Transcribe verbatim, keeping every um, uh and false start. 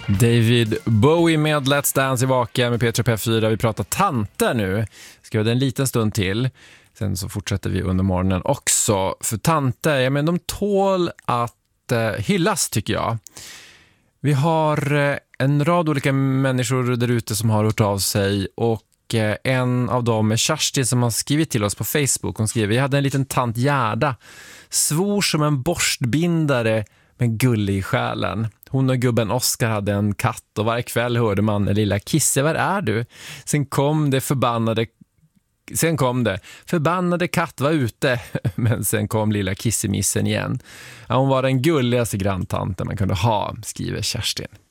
David Bowie med Let's Dance i Vaka med Petra P F fyra. Vi pratar tanter nu. Ska vi ha det en liten stund till. Sen så fortsätter vi under morgonen också. För tanter, ja, men de tål att eh, hyllas tycker jag. Vi har eh, en rad olika människor där ute som har hört av sig. Och eh, en av dem är Kerstin som har skrivit till oss på Facebook. Hon skriver: vi hade en liten tant Gerda. Svor som en borstbindare men gullig i själen. Hon och gubben Oskar hade en katt och varje kväll hörde man: lilla Kisse, var är du? Sen kom det förbannade Sen kom det förbannade katt var ute. Men sen kom lilla Kissemissen igen. Ja, hon var den gulligaste granntanten man kunde ha, skriver Kerstin.